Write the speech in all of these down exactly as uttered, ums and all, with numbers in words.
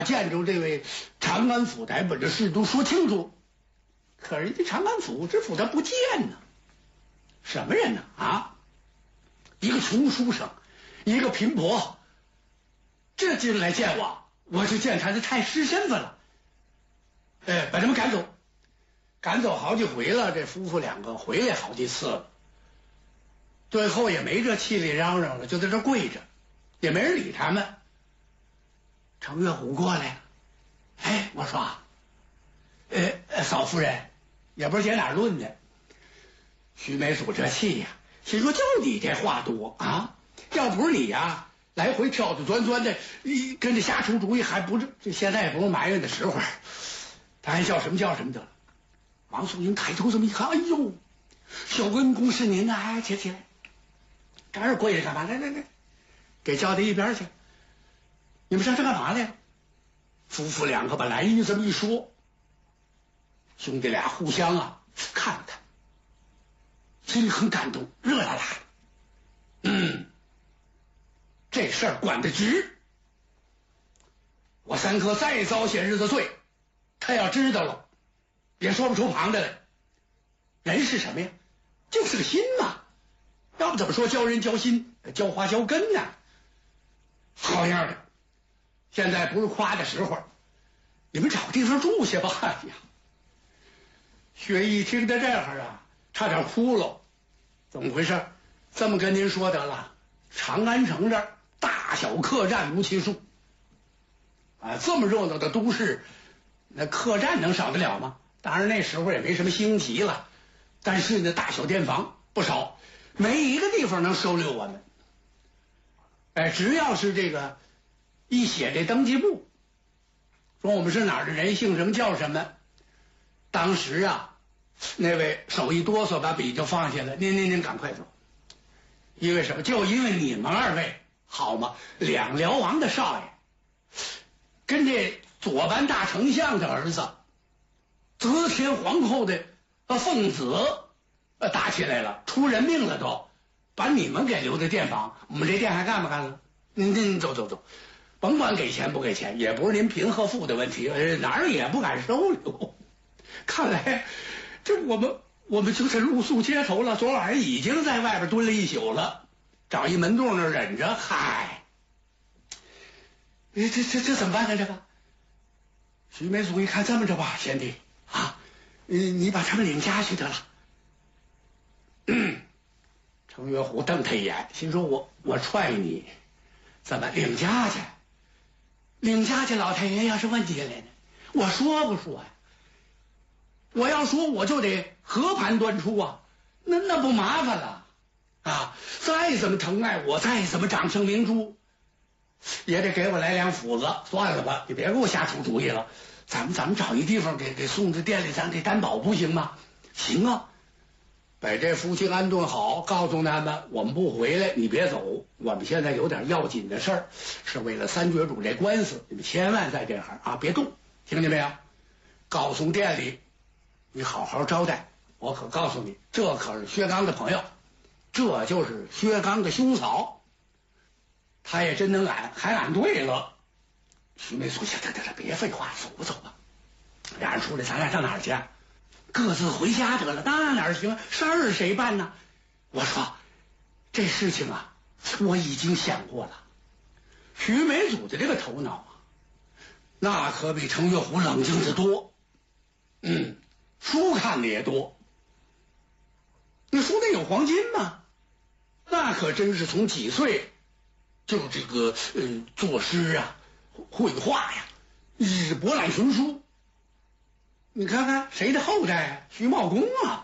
见着这位长安府台把这事都说清楚。可人家长安府知府他不见呢，什么人呢？啊，一个穷书生，一个贫婆，这进来见我，我就见他的太师身份了。哎，把他们赶走，赶走好几回了。这夫妇两个回来好几次了，最后也没这气里嚷嚷了，就在这跪着，也没人理他们。程月虎过来了，哎，我说，呃，嫂夫人，也不知姐哪论的。徐梅祖这气呀，心说就你这话多啊！要不是你呀，来回挑挑钻钻的，跟着瞎出主意，还不是这现在也不是埋怨的时候。他还叫什么叫什么的。王素英抬头这么一看，哎呦，小恩公是您呐！哎，起起来，这儿跪着干嘛？来来来，给叫到一边去。你们上这干嘛来了？夫妇两个把来意这么一说，兄弟俩互相啊看看，心里很感动，热辣辣的。嗯，这事儿管得直。我三哥再遭些日子罪，他要知道了，也说不出旁的来。人是什么呀？就是个心嘛。要不怎么说教人教心，教花教根呢？好样的！现在不是夸的时候，你们找个地方住下吧。哎呀，薛毅听到这儿啊，差点哭了。怎么回事？这么跟您说得了，长安城这儿大小客栈无其数啊，这么热闹的都市，那客栈能少得了吗？当然那时候也没什么星级了，但是那大小店房不少，没一个地方能收留我们。哎，只要是这个一写这登记簿，说我们是哪儿的人，姓什么叫什么，当时啊，那位手一哆嗦，把笔就放下了。您您您赶快走，因为什么？就因为你们二位好吗？两辽王的少爷跟这左班大丞相的儿子则天皇后的凤子呃打起来了，出人命了都，把你们给留在店房，我们这店还干不干了？您您走走走。甭管给钱不给钱，也不是您贫和富的问题，哪儿也不敢收留。看来这我们我们就是露宿街头了。昨晚已经在外边蹲了一宿了，找一门洞那儿忍着。嗨，这这这这怎么办呢？这个徐梅祖一看，这么着吧，贤弟啊，你你把他们领家去得了。嗯，程月虎瞪他一眼，心说我我踹你，怎么领家去？领家去，老太爷要是问起来呢，我说不说呀？我要说我就得和盘端出啊，那那不麻烦了啊！再怎么疼爱我，再怎么掌声明珠，也得给我来两斧子。算了吧，你别给我瞎出主意了。咱们咱们找一地方给给送至店里，咱给担保不行吗？行啊，把这夫妻安顿好，告诉他们我们不回来，你别走。我们现在有点要紧的事儿，是为了三绝主这官司，你们千万在这儿啊别动，听见没有？告诉店里，你好好招待。我可告诉你，这可是薛刚的朋友，这就是薛刚的兄嫂，他也真能揽，还揽对了。徐梅苏想，得得得，别废话，走吧走吧。俩人出来，咱俩上哪儿去？各自回家得了。那哪儿行？事儿谁办呢？我说这事情啊，我已经想过了。徐梅祖的这个头脑啊，那可比程月虎冷静得多。嗯，书看的也多。你书那有黄金吗？那可真是从几岁就这个嗯作诗啊、绘画呀，日博览群书。你看看谁的后代啊？徐茂公啊。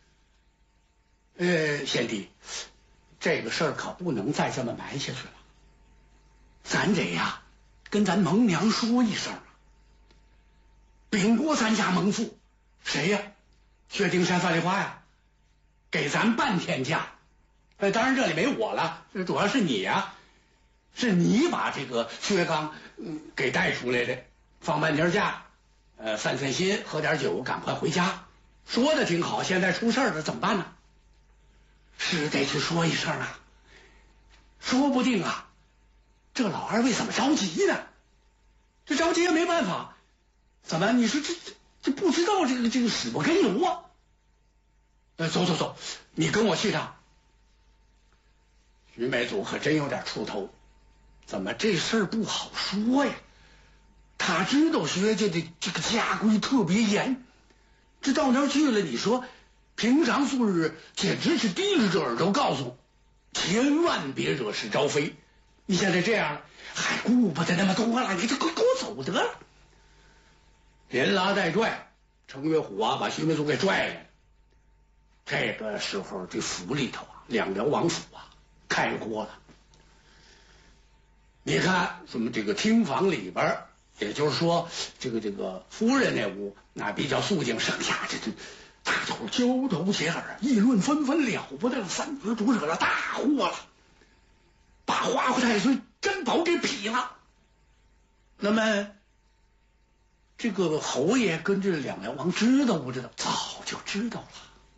呃，贤弟，这个事儿可不能再这么埋下去了。咱得呀，跟咱蒙娘说一声啊，禀过咱家蒙父。谁呀？薛丁山、范丽花呀，给咱半天假。呃，当然这里没我了，这主要是你呀，是你把这个薛刚嗯给带出来的，放半天假。呃，散散心，喝点酒，赶快回家。说的挺好，现在出事了，怎么办呢？是得去说一声啊。说不定啊，这老二为怎么着急呢？ 这着急也没办法。怎么？你说这这这不知道这个这个死不跟由啊？呃，走走走，你跟我去趟。徐美祖可真有点出头，怎么这事儿不好说呀？他知道薛家的这个家规特别严，这到那儿去了，你说平常素日简直是提着这耳朵告诉，千万别惹是招非。你现在这样，还顾不得那么多了，你就给我走得了。连拉带拽，程月虎啊把徐美祖给拽来了。这个时候，这府里头啊，两辽王府啊开锅了。你看，什么这个厅房里边，也就是说，这个这个夫人那屋那比较肃静，剩下这这大家伙交头接耳，议论纷纷，了不得了，三绝主惹了大祸了，把花果太岁珍宝给劈了。那么，这个侯爷跟这两辽王知道不知道？早就知道了，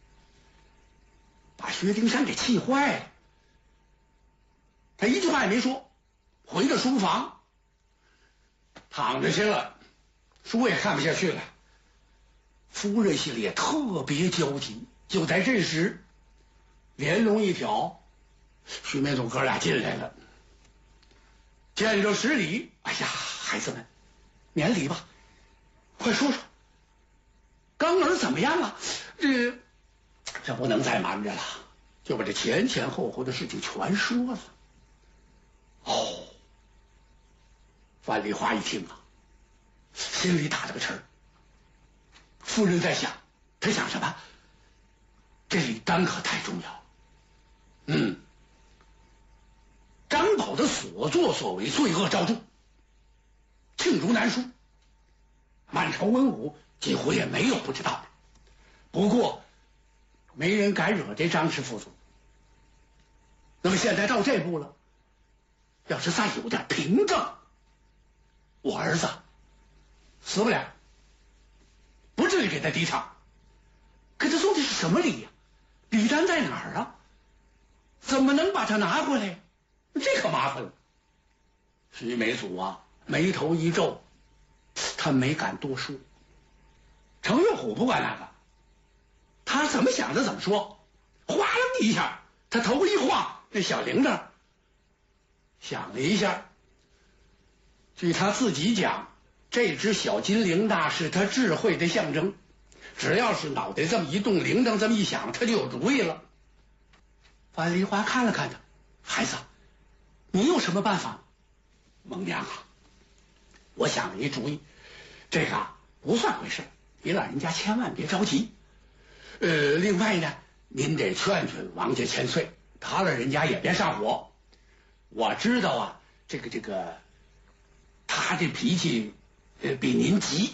把薛丁山给气坏了。他一句话也没说，回到书房躺着去了，书也看不下去了。夫人心里也特别焦急。就在这时，帘笼一挑，徐美祖哥俩进来了，见着施礼。哎呀，孩子们，免礼吧，快说说，刚儿怎么样了？这这不能再瞒着了，就把这前前后后的事情全说了。哦，范丽华一听啊，心里打了个沉儿。夫人在想，她想什么？这李丹可太重要。嗯，张宝的所作所为，罪恶昭著，罄竹难书，满朝文武几乎也没有不知道的。不过，没人敢惹这张氏父子。那么现在到这步了，要是再有点凭证，我儿子死不了，不至于给他抵偿。可他送的是什么礼呀？礼单在哪儿啊？怎么能把他拿回来？这可麻烦了。徐美祖啊，眉头一皱，他没敢多说。程月虎不管那个，他怎么想的怎么说。哗楞一下，他头一晃，那小铃铛响了一下。据他自己讲，这只小金铃铛是他智慧的象征，只要是脑袋这么一动，铃铛这么一响，他就有主意了。范丽华看了看他，孩子，你有什么办法？孟娘啊，我想了一主意，这个不算回事，你老人家千万别着急。呃，另外呢，您得劝劝王家千岁，他老人家也别上火。我知道啊，这个这个，他这脾气，呃，比您急。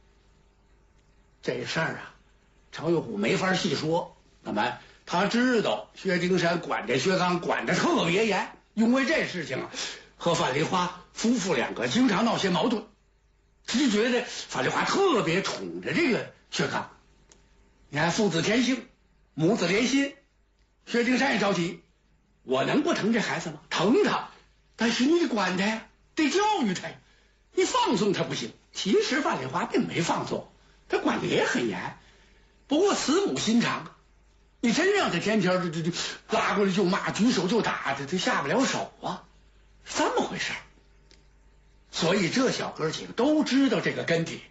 这事儿啊，程玉虎没法细说。那么他知道薛丁山管这薛刚管得特别严，因为这事情啊，和范丽花夫妇两个经常闹些矛盾，就觉得范丽花特别宠着这个薛刚。你看父子天性，母子连心，薛丁山也着急。我能不疼这孩子吗？疼他，但是你得管他呀，得教育他呀，你放纵他不行。其实范丽花并没放纵，他管得也很严，不过慈母心肠，你真让他天天这这这拉过来就骂，举手就打，他他下不了手啊，是这么回事。所以这小哥几个都知道这个根底。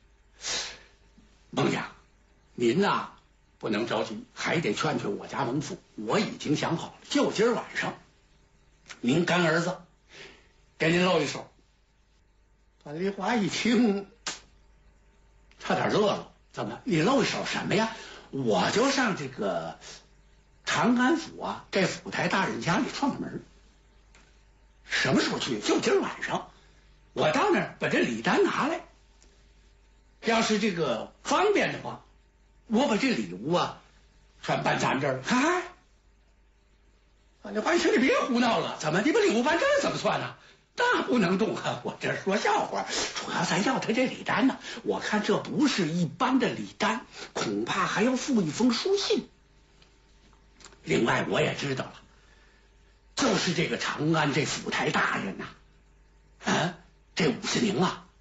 孟娘，您呐、啊、不能着急，还得劝劝我家蒙父。我已经想好了，就今儿晚上，您干儿子给您露一手。范丽华一听，差点乐了。怎么？你露一手什么呀？我就上这个长安府啊，这府台大人家里串个门。什么时候去？就今儿晚上。我到那儿把这礼单拿来。要是这个方便的话，我把这礼物啊全搬咱这儿。嗨，范丽华一听，你别胡闹了，怎么你把礼物搬这儿怎么算呢？那不能动啊！我这说笑话，主要咱要他这礼单呢，我看这不是一般的礼单，恐怕还要附一封书信。另外我也知道了，就是这个长安这府台大人呐、啊，啊，这武四宁啊，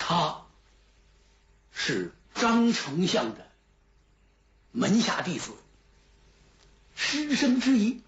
他是张丞相的门下弟子，师生之一。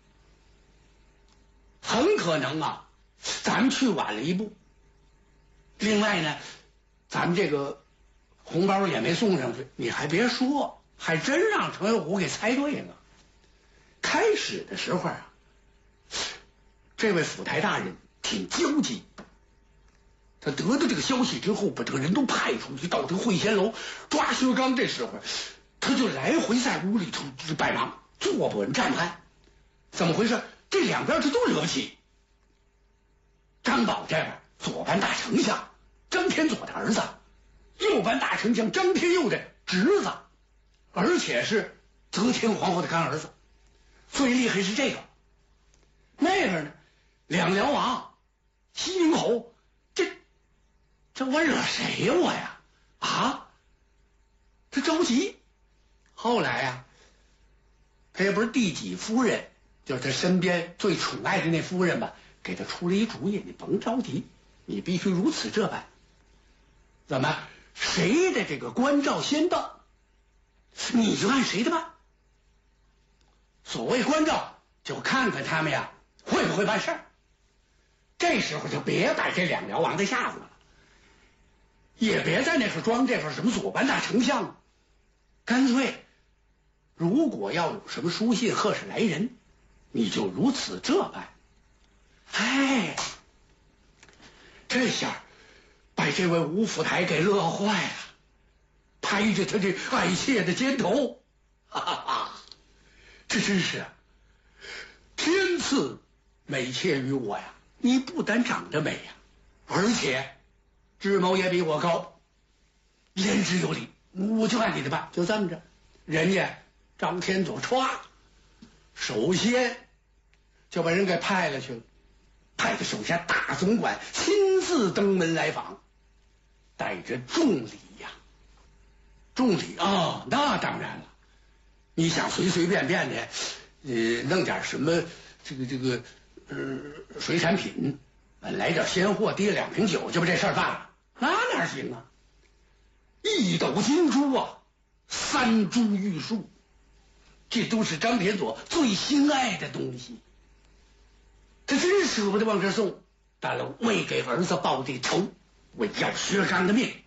很可能啊，咱们去晚了一步。另外呢，咱们这个红包也没送上去，你还别说，还真让程咬虎给猜对了。开始的时候啊，这位府台大人挺焦急，他得到这个消息之后，把这个人都派出去到这个会仙楼抓薛刚。这时候他就来回在屋里头摆忙，坐不稳站不安。怎么回事？这两边他都惹不起。张宝这边左班大丞相张天佐的儿子，右班大丞相张天佑的侄子，而且是则天皇后的干儿子。最厉害是这个，那边呢，两辽王西宁侯，这这我惹谁呀我呀？啊，他着急。后来呀、啊，他也不是第几夫人，就是他身边最宠爱的那夫人吧，给他出了一主意，你甭着急，你必须如此这般。怎么谁的这个关照先到，你就按谁的办。所谓关照，就看看他们呀会不会办事儿。这时候就别摆这两辽王的下子了，也别在那时候装这份什么左班大丞相了，干脆如果要有什么书信或是来人，你就如此这般。哎，这下把这位吴府台给乐坏了，拍着他这爱妾的肩头，哈哈哈，这真是天赐美妾于我呀！你不但长得美呀，而且智谋也比我高，言之有理，我就按你的办。就这么着，人家张天佐歘，首先就把人给派了去了，派的手下大总管亲自登门来访，带着重礼呀，重礼啊、哦！那当然了，你想随随便便的，呃，弄点什么这个这个呃水产品，来点鲜货，提两瓶酒，就把这事儿办了，那哪行啊？一斗金珠啊，三株玉树，这都是张天佐最心爱的东西，他真舍不得往这送，但了为给儿子报这仇，为要薛刚的命，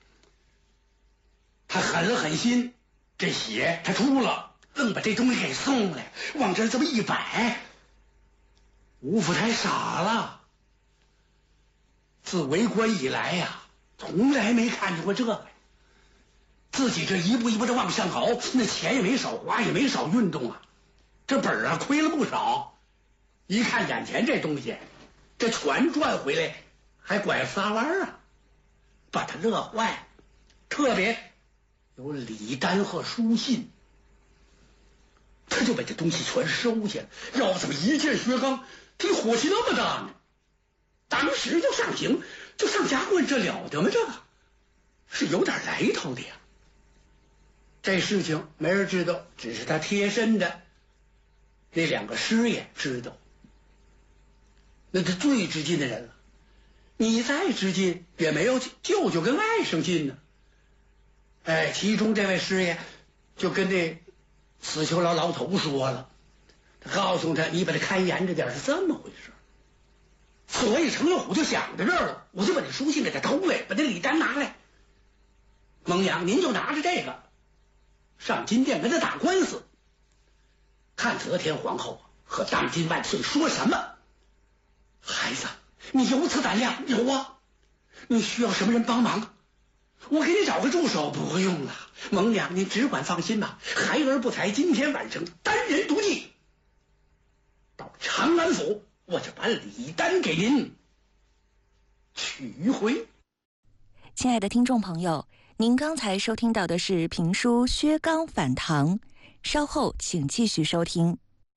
他狠了狠心，这血他出了，愣把这东西给送来，往这这么一摆，吴府台傻了。自为官以来呀、啊，从来没看见过这个，自己这一步一步的往上熬，那钱也没少花，也没少运动啊，这本儿啊亏了不少。一看眼前这东西，这全赚回来，还拐仨弯啊，把他乐坏。特别有礼单和书信，他就把这东西全收下了。要怎么一见薛刚，他火气那么大呢？当时就上刑，就上衙棍，这了得吗？这个是有点来头的呀。这事情没人知道，只是他贴身的那两个师爷知道，那是最知近的人了。你再知近，也没有舅舅跟外甥近呢。哎，其中这位师爷就跟这死囚老老头说了，他告诉他，你把他看严着点，是这么回事。所以程咬虎就想到这儿了，我就把这书信给他偷来，把这礼单拿来。蒙娘，您就拿着这个上金殿跟他打官司，看则天皇后和当今万岁说什么。孩子，你有此胆量？有啊。你需要什么人帮忙？我给你找个助手。不用了，蒙娘您只管放心吧。孩儿不才今天晚上单人独骑到长安府，我就把礼单给您取回。 亲爱的听众朋友，您刚才收听到的是评书《薛刚反唐》，稍后请继续收听。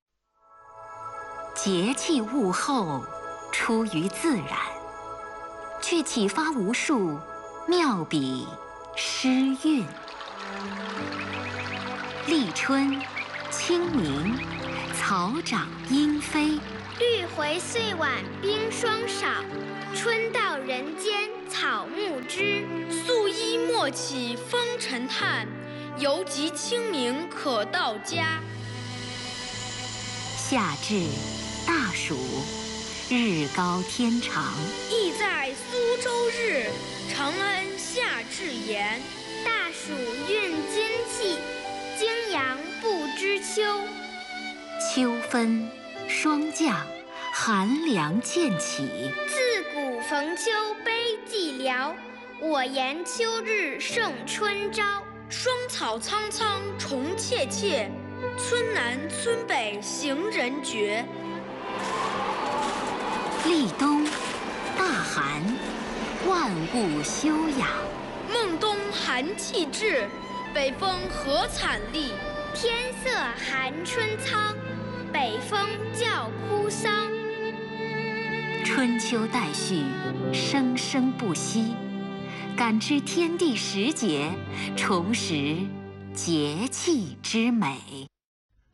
节气物候出于自然，却启发无数妙笔诗韵。立春、清明，草长莺飞； 绿回岁晚冰霜少，春到人间草木枝，素衣莫起风尘叹，犹及清明可到家。 夏至，大暑，日高天长。 意在苏州日，承恩夏至炎。 大暑运金气，惊阳不知秋。 秋分，霜降，寒凉渐起。 自古逢秋悲寂寥，我言秋日胜春朝。 霜草苍苍虫切切，村南村北行人绝。 立冬，大寒，万物休养。 孟冬寒气至，北风何惨厉。 天色寒春苍，北风叫哭丧。 春秋代序，生生不息。感知天地时节，重拾节气之美。